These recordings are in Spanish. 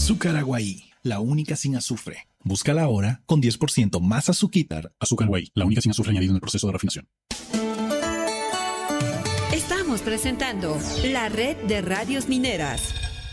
Azúcar Aguaí, la única sin azufre. Búscala ahora con 10% más azúcar. Azúcar Aguaí, la única sin azufre añadido en el proceso de refinación. Estamos presentando la red de radios mineras.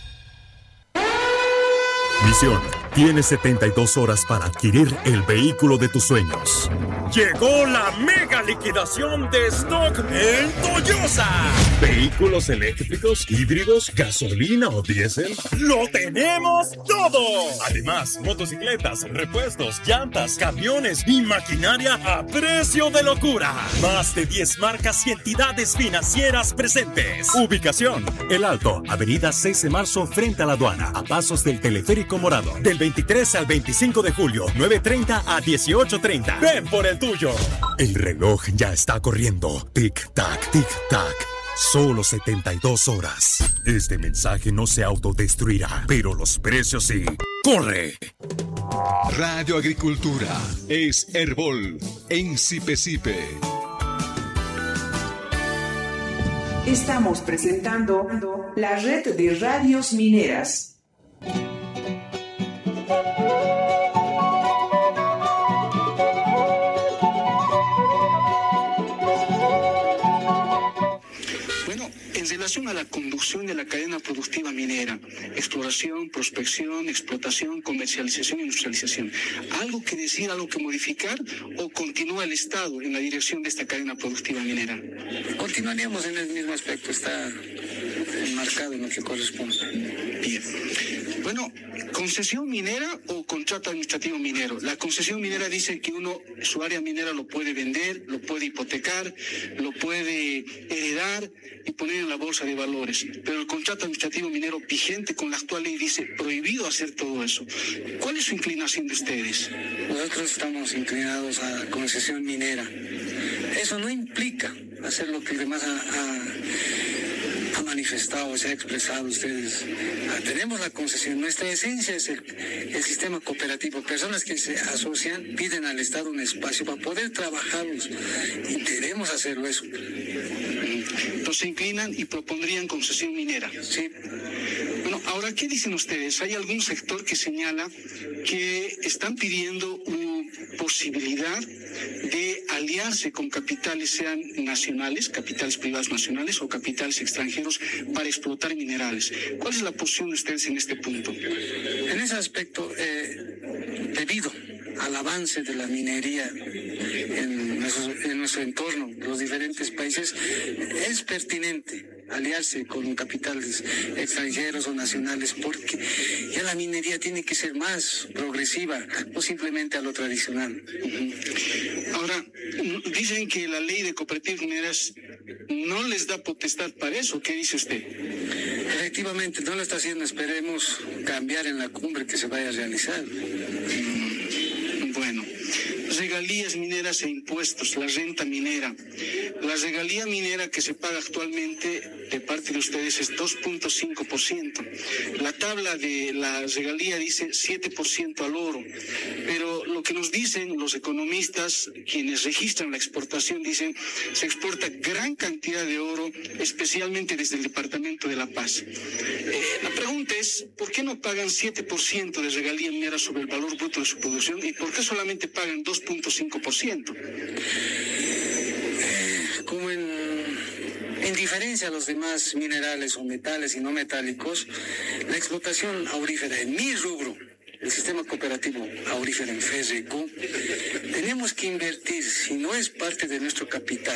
Misión: tienes 72 horas para adquirir el vehículo de tus sueños. Llegó la mega liquidación de stock en Toyosa. ¿Vehículos eléctricos, híbridos, gasolina o diésel? ¡Lo tenemos todo! Además, motocicletas, repuestos, llantas, camiones y maquinaria a precio de locura. Más de 10 marcas y entidades financieras presentes. Ubicación: El Alto, avenida 6 de marzo frente a la aduana, a pasos del teleférico morado. Del 23 al 25 de julio, 9:30 a 18:30. Ven por el tuyo. El reloj ya está corriendo. Tic-tac, tic-tac. Solo 72 horas. Este mensaje no se autodestruirá, pero los precios sí. ¡Corre! Radio Agricultura es Herbol en Sipe. Estamos presentando la red de radios mineras. En relación a la conducción de la cadena productiva minera, exploración, prospección, explotación, comercialización e industrialización, ¿algo que decir, algo que modificar o continúa el Estado en la dirección de esta cadena productiva minera? Continuaríamos en el mismo aspecto, está enmarcado en lo que corresponde. Bien. Bueno, ¿concesión minera o contrato administrativo minero? La concesión minera dice que uno su área minera lo puede vender, lo puede hipotecar, lo puede heredar y poner en la bolsa de valores. Pero el contrato administrativo minero vigente con la actual ley dice prohibido hacer todo eso. ¿Cuál es su inclinación de ustedes? Nosotros estamos inclinados a la concesión minera. Eso no implica hacer lo que además ha manifestado, se ha expresado ustedes. Tenemos la concesión. Nuestra esencia es el sistema cooperativo. Personas que se asocian piden al Estado un espacio para poder trabajarlos y queremos hacerlo eso. Entonces se inclinan y propondrían concesión minera. Sí. Bueno, ahora, ¿qué dicen ustedes? Hay algún sector que señala que están pidiendo una posibilidad de aliarse con capitales, sean nacionales, capitales privados nacionales o capitales extranjeros, para explotar minerales. ¿Cuál es la posición de ustedes en este punto? En ese aspecto, debido al avance de la minería en nuestro entorno, los diferentes países, es pertinente aliarse con capitales extranjeros o nacionales, porque ya la minería tiene que ser más progresiva, no simplemente a lo tradicional. Ahora, dicen que la ley de cooperativas mineras no les da potestad para eso. ¿Qué dice usted? Efectivamente, no lo está haciendo. Esperemos cambiar en la cumbre que se vaya a realizar. Bueno, regalías mineras e impuestos, la renta minera. La regalía minera que se paga actualmente de parte de ustedes es 2.5%. La tabla de la regalía dice 7% al oro, pero lo que nos dicen los economistas, quienes registran la exportación, dicen se exporta gran cantidad de oro, especialmente desde el Departamento de La Paz. La pregunta es, ¿por qué no pagan 7% de regalía minera sobre el valor bruto de su producción y por qué solamente pagan 2.5%? Como en diferencia a los demás minerales o metales y no metálicos, la explotación aurífera en mi rubro, el sistema cooperativo aurífero en FESECO, tenemos que invertir, si no es parte de nuestro capital,